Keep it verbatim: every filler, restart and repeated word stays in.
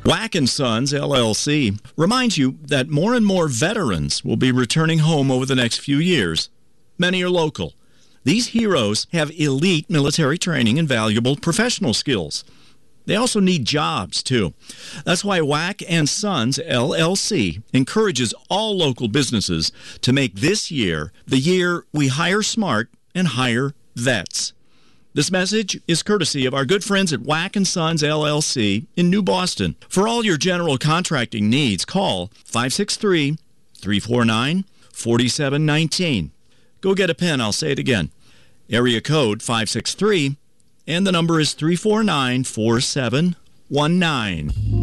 Wack and Sons, L L C, reminds you that more and more veterans will be returning home over the next few years. Many are local. These heroes have elite military training and valuable professional skills. They also need jobs, too. That's why Wack and Sons, L L C, encourages all local businesses to make this year the year we hire smart and hire vets. This message is courtesy of our good friends at Wack and Sons, L L C in New Boston. For all your general contracting needs, call five six three, three four nine, four seven one nine. Go get a pen. I'll say it again. Area code five six three, and the number is three four nine, four seven one nine.